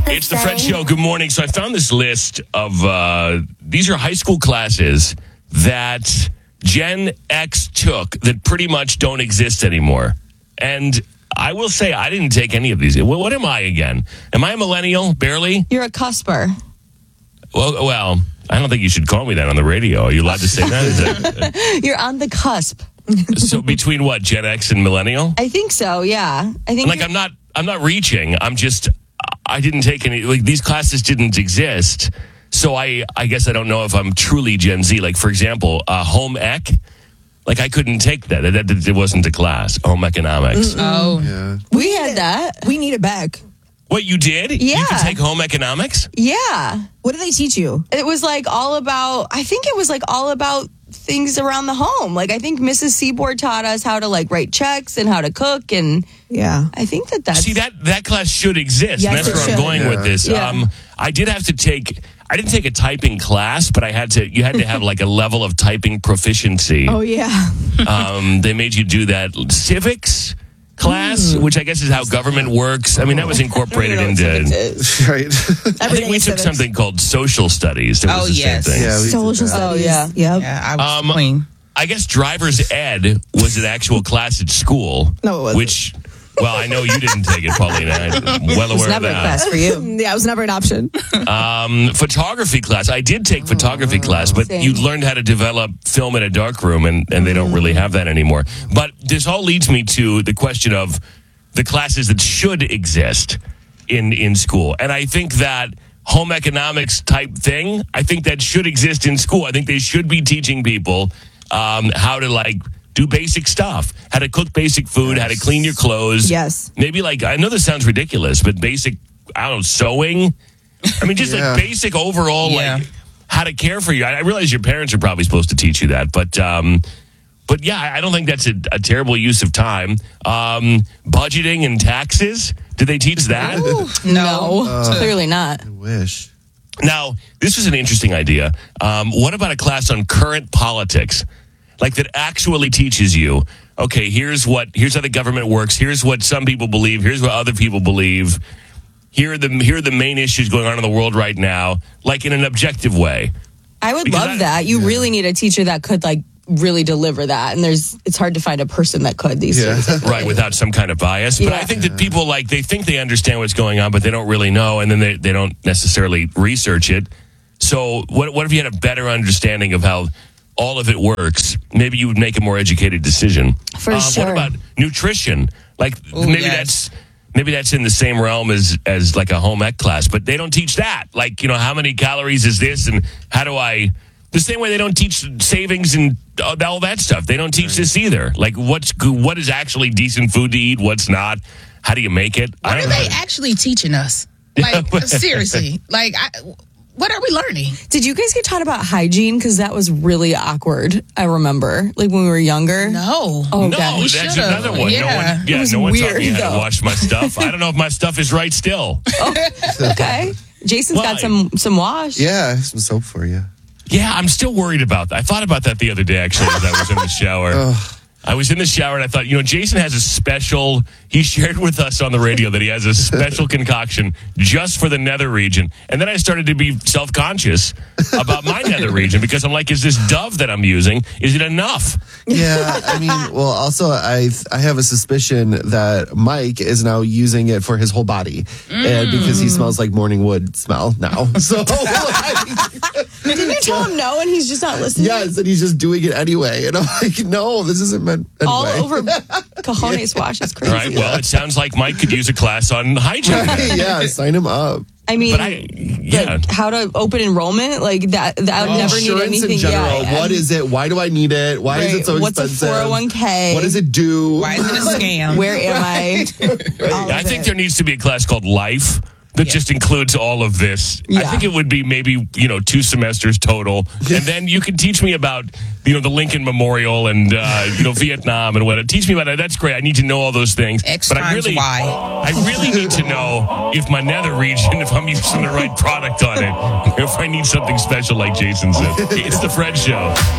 It's the Fred Show. Good morning. So I found this list of, these are high school classes that Gen X took that pretty much don't exist anymore. And I will say I didn't take any of these. What am I again? Am I a millennial? Barely? You're a cusper. Well, I don't think you should call me that on the radio. Are you allowed to say that? Is that You're on the cusp. so between what, Gen X and millennial? I think so, yeah. I think Like I'm not reaching. I didn't take any, like these classes didn't exist. So I guess I don't know if I'm truly Gen Z. Like for example, home ec, like I couldn't take that. It wasn't a class. Home economics. Oh, Yeah. we had that. we need it back. What, you did? Yeah. You could take home economics? Yeah. What do they teach you? It was like all about, I think it was like all about things around the home. Like I think Mrs. Seaboard taught us how to like write checks and how to cook. And Yeah. I think that's... See, that class should exist. Yes, and that's it where I'm should. going with this. Yeah. I didn't take a typing class, but you had to have like a level of typing proficiency. Oh, yeah. They made you do that civics class, which I guess is how government works. I mean, that was incorporated into. Right. I think we took something called social studies. That was the yes. same thing. Yeah, we did Social that. studies. yeah. Yep. Yeah, I was queen. I guess driver's ed was an actual class at school. No, it wasn't. Which, well, I know you didn't take it, Paulina. I'm well It was aware of never a that. class for you. Yeah, it was never an option. Photography class. I did take photography class, but Same. you learned how to develop film in a dark room, and they don't really have that anymore. But this all leads me to the question of the classes that should exist in school. And I think that home economics type thing, I think that should exist in school. I think they should be teaching people how to like do basic stuff, how to cook basic food, how to clean your clothes. Yes. Maybe like, I know this sounds ridiculous, but basic, I don't know, sewing. I mean, just Yeah. like basic overall, Yeah. like how to care for you. I realize your parents are probably supposed to teach you that, but yeah, I don't think that's a terrible use of time. Budgeting and taxes. Did they teach that? No, clearly not. I wish. Now, this was an interesting idea. What about a class on current politics? Like that actually teaches you, okay, here's how the government works. Here's what some people believe. Here's what other people believe. Here are the main issues going on in the world right now, like in an objective way. I would Because love that. You really need a teacher that could like really deliver that. And it's hard to find a person that could these days. Right, without some kind of bias. But Yeah. I think that people they think they understand what's going on, but they don't really know, and then they don't necessarily research it. So what if you had a better understanding of how all of it works? Maybe you would make a more educated decision. For sure. What about nutrition? Like Ooh, maybe yes. that's in the same realm as like a home ec class, but they don't teach that. Like, how many calories is this, and how do I... The same way they don't teach savings and all that stuff. They don't teach this either. Like, what is actually decent food to eat? What's not? How do you make it? What are they actually teaching us? Like, seriously. Like, what are we learning? Did you guys get taught about hygiene? Because that was really awkward. I remember, like when we were younger. No. Oh, No, God. that's should've. another one. Yeah. It was No one taught weird, me how to though. wash my stuff. I don't know if my stuff is right still. Okay. Jason's Why? got some wash. Yeah, some soap for you. Yeah, I'm still worried about that. I thought about that the other day, actually, as I was in the shower. I was in the shower and I thought, Jason has a special, he shared with us on the radio that he has a special concoction just for the nether region. And then I started to be self-conscious about my nether region because I'm like, is this Dove that I'm using, is it enough? Yeah, I mean, well, also, I have a suspicion that Mike is now using it for his whole body, and because he smells like morning wood smell now. So, Didn't you tell him no and he's just not listening? yes, and he's just doing it anyway. And I'm like, no, this isn't meant anyway. All over Cajones wash is crazy. All right, well, it sounds like Mike could use a class on hygiene. Yeah, sign him up. I mean, But like how to open enrollment, like that would never need Insurance anything. in general. Yeah, What is it? Why do I need it? Why is it so What's expensive? a 401k? What does it do? Why is it a scam? Where am I? I think there needs to be a class called Life that just includes all of this. I think it would be maybe, 2 semesters total. And then you can teach me about, the Lincoln Memorial and, Vietnam and whatever. Teach me about that. That's great. I need to know all those things. X but times Y. I really need to know if my nether region, if I'm using the right product on it, if I need something special like Jason said. It's the Fred Show.